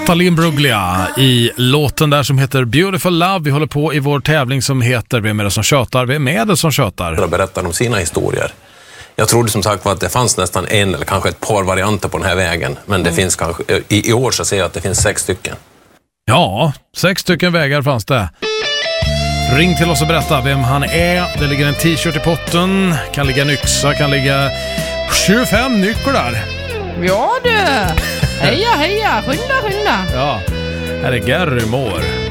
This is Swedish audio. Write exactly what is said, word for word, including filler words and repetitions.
Natalie Imbruglia i låten där som heter Beautiful Love. Vi håller på i vår tävling som heter Vem är det som tjötar? Vem är det som tjötar? Och berättar om sina historier. Jag trodde som sagt att det fanns nästan en eller kanske ett par varianter på den här vägen. Men det mm. finns kanske, i, i år så ser jag att det finns sex stycken. Ja, sex stycken vägar fanns det. Ring till oss och berätta vem han är. Det ligger en t-shirt i potten. Kan ligga en yxa, kan ligga tjugofem nycklar. Ja du! Heja, heja! Skynda, skynda! Ja, här är Gary Moore.